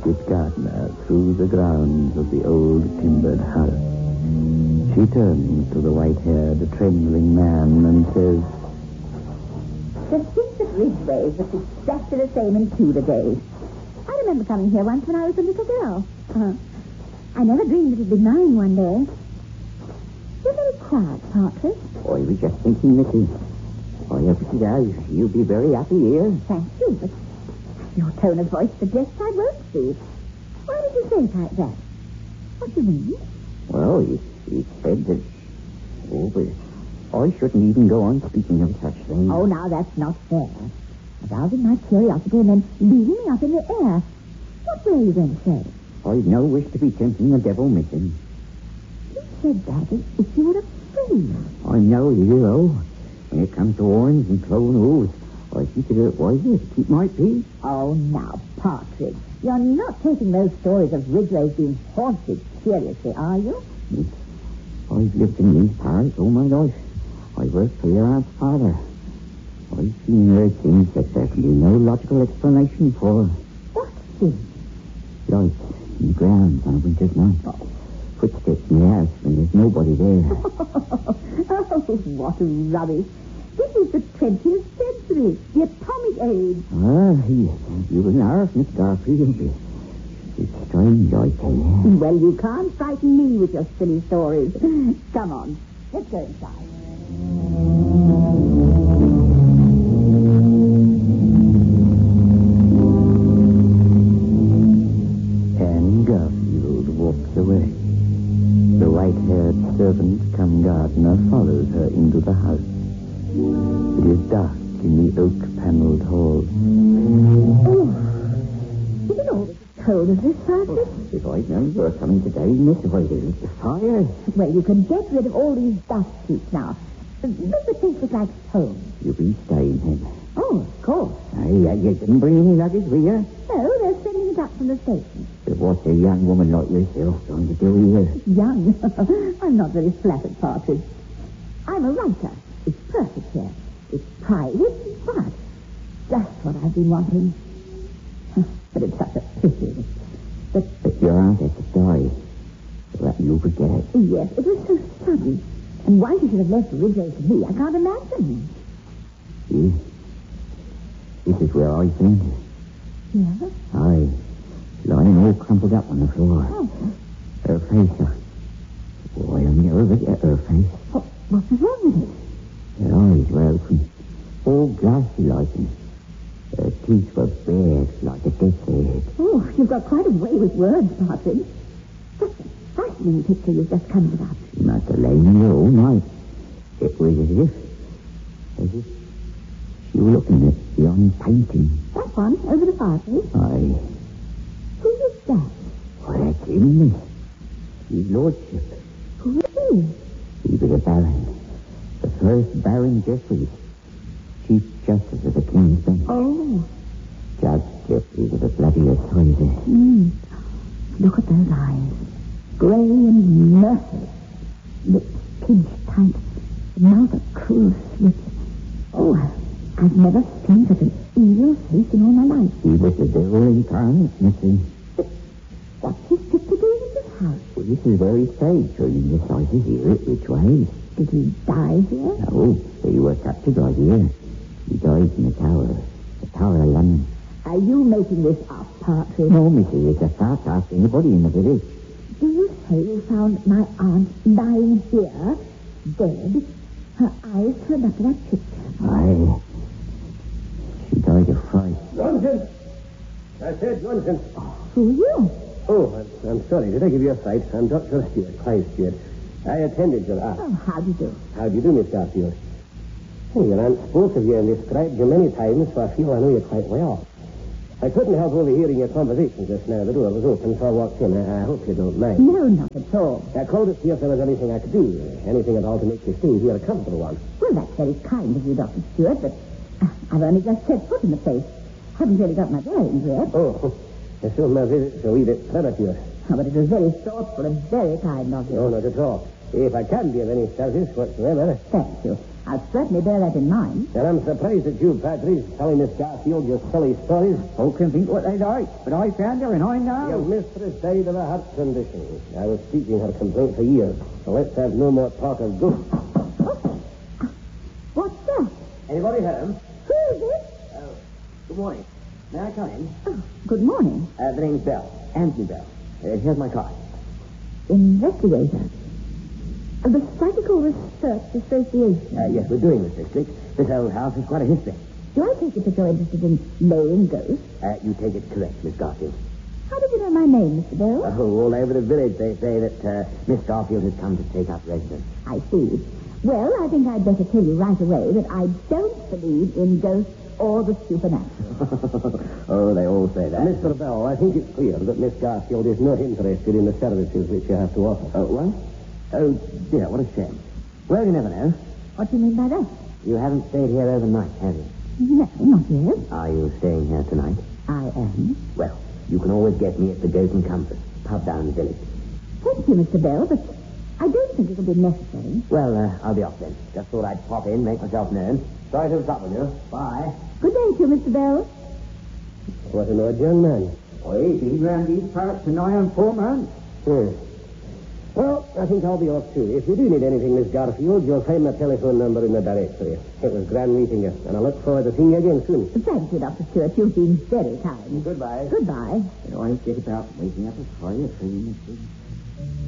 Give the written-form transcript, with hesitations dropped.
Mrs. Gardner through the grounds of the old timbered house. She turns to the white-haired, trembling man and says, The streets at Ridgeway was exactly the same in Tudor days. I remember coming here once when I was a little girl. I never dreamed it would be mine one day. You're very quiet, Partridge. I was just thinking, Missy. I hope it does. You'll be very happy here. Thank you, but your tone of voice suggests I won't be. Why did you say it like that? What do you mean? Well, he said that... Oh, but I shouldn't even go on speaking of such things. Oh, now that's not fair. Arousing my curiosity and then leaving me up in the air. What were you going to say? I've no wish to be tempting the devil, Missy. You said that as if you were afraid. I'm no hero. When it comes to horns and clone hooves, I think it wiser to keep my peace. Oh, now, Partridge, you're not taking those stories of Ridgeway's being haunted seriously, are you? I've lived in these parts all my life. I worked for your aunt's father. I've seen and heard things that there can be no logical explanation for. What things? Lights in the grounds on a winter's night. Footsteps in the house when there's nobody there. Oh, what rubbish. This is the 20th century, the atomic age. You were nervous, Miss Garfield. It's strange, I tell you. Well, you can't frighten me with your silly stories. Come on, let's go inside. Anne Garfield walks away. The white-haired servant come gardener follows her into the house. It is dark in the oak-paneled hall. Oh, is it always as cold as this, Partridge? If I'd known you were coming today, Miss, if I'd lit the fire. Well, you can get rid of all these dust sheets now. Make the place look like home. You'll be staying then. Oh, of course. You didn't bring any luggage with you? No, they're sending it up from the station. But what's a young woman like yourself going to do here? Young? I'm not very flattered, Partridge. I'm a writer. It's perfect here. It's private, but just what I've been wanting. But it's such a pity. But your aunt had to die. So that you forget it. Yes, it was so sudden. And why she should have left Ridgeway to me, I can't imagine. This is where I think. Yeah? Aye. Lying all crumpled up on the floor. Oh. Her face. I'll never forget her face. What's wrong with it? Her eyes were open. All glassy like. Her teeth were bared like a death's head. Oh, you've got quite a way with words, Partridge. Such a frightening picture you've just conjured up. She must have lain here all night. It was as if she were looking at the painting. That one, over the fireplace? Aye. Who is that? Why, that's him, miss. His lordship. Who is he? He was a baron. The first Baron Jeffreys. Chief Justice of the King's Bench. Oh. Judge Jeffreys of the bloody authority. Look at those eyes. Grey and merciless. Lips pinched tight. Mouth a cruel slit. Oh, I've never seen such an evil face in all my life. He was the devil incarnate, Missy. What's his sister doing in this house? Well, this is where he stayed during the crisis here at Ridgeway. Did he die here? No, he was captured right here. He died in the Tower of London. Are you making this up, Partridge? No, Missy, it's a fact. Ask anybody in the village. Do you say you found my aunt lying here, dead, her eyes turned up to that picture? Aye. She died of fright. Nonsense! I said nonsense. Who are you? Oh, I'm sorry. Did I give you a fright? I'm Dr. Stewart, Clive Stewart. I attended your aunt. Oh, how do you do? How do you do, Miss Garfield? Oh, your aunt spoke of you and described you many times, so I feel I know you quite well. I couldn't help overhearing your conversation just now. The door was open, so I walked in. I hope you don't mind. No, not at all. I called to see if there was anything I could do. Anything at all to make you stay here a comfortable one. Well, that's very kind of you, Dr. Stewart, but I've only just set foot in the place. Haven't really got my bearings yet. Oh, so my visit's a wee bit premature. Oh, but it was very thoughtful and very kind of you. No, not at all. If I can be of any service whatsoever. Thank you. I'll certainly bear that in mind. And I'm surprised at you, Patrice, telling Miss Garfield your silly stories. Folk can think what they like, but I found her and I know. Your mistress died of a heart condition. I was teaching her complaint for years. So let's have no more talk of ghosts. What's that? Anybody home? Who is it? Good morning. May I come in? Oh, good morning. The name's Bell. Anthony Bell. Here's my card. Investigator. The Psychical Research Association. Yes, we're doing this district. This old house has quite a history. Do I take it that you're interested in knowing ghosts? You take it correct, Miss Garfield. How did you know my name, Mr. Bell? Oh, all over the village they say that Miss Garfield has come to take up residence. I see. Well, I think I'd better tell you right away that I don't believe in ghosts or the supernatural. Oh, they all say that. Mr. Bell, I think it's clear that Miss Garfield is not interested in the services which you have to offer. Oh, what? Oh, dear, what a shame. Well, you never know. What do you mean by that? You haven't stayed here overnight, have you? No, not yet. Are you staying here tonight? I am. Well, you can always get me at the Goat and Compass, pub down the village. Thank you, Mr. Bell, but I don't think it'll be necessary. Well, I'll be off then. Just thought I'd pop in, make myself known. Sorry to have troubled you. Bye. Good day to you, Mr. Bell. What an odd young man. Oh, he's been round these parts for nigh on 4 months. Well, I think I'll be off too. If you do need anything, Miss Garfield, you'll find my telephone number in the directory. It was grand meeting you, and I look forward to seeing you again soon. Thank you, Dr. Stewart. You've been very kind. Goodbye. Goodbye. It always get about waking up at 5 or 3 in the